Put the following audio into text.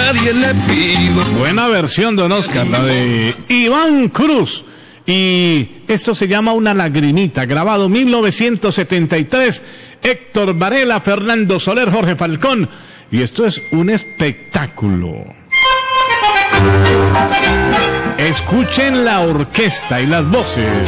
nadie le pido. Buena versión, don Oscar, la de Iván Cruz. Y esto se llama Una Lagrimita, grabado 1973, Héctor Varela, Fernando Soler, Jorge Falcón. Y esto es un espectáculo. Escuchen la orquesta y las voces.